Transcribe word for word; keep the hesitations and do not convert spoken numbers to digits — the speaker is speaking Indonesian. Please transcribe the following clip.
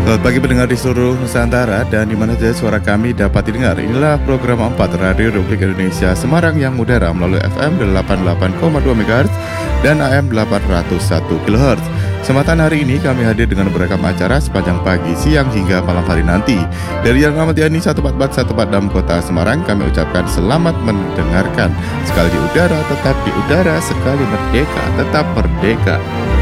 Selamat pagi pendengar di seluruh Nusantara dan di mana saja suara kami dapat didengar. Inilah program empat Radio Republik Indonesia Semarang yang mudara melalui F M delapan puluh delapan koma dua megahertz dan A M delapan ratus satu kilohertz. Kesempatan hari ini kami hadir dengan beragam acara sepanjang pagi, siang hingga malam hari nanti. Dari Jalan Ahmad Yani seratus empat puluh empat satu empat enam Kota Semarang, kami ucapkan selamat mendengarkan. Sekali di udara tetap di udara, sekali merdeka tetap merdeka.